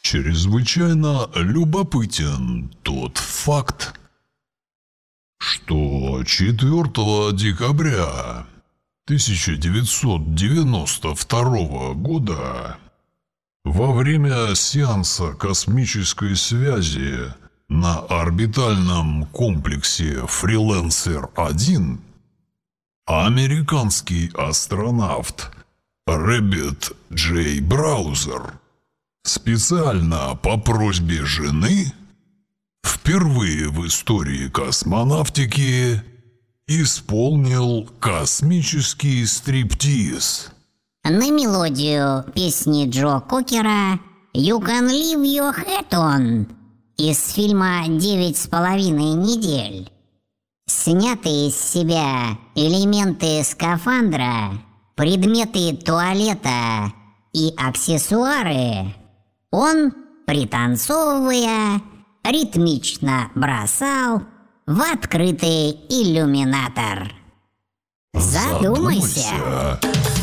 Чрезвычайно любопытен тот факт, что 4 декабря 1992 года во время сеанса космической связи на орбитальном комплексе «Фрилансер-1» американский астронавт Рэббит Джей Браузер специально по просьбе жены впервые в истории космонавтики исполнил космический стриптиз на мелодию песни Джо Кокера «You can leave your hat on» из фильма «9,5 недель». Снятые с себя элементы скафандра, предметы туалета и аксессуары он, пританцовывая, ритмично бросал в открытый иллюминатор. Задумайся.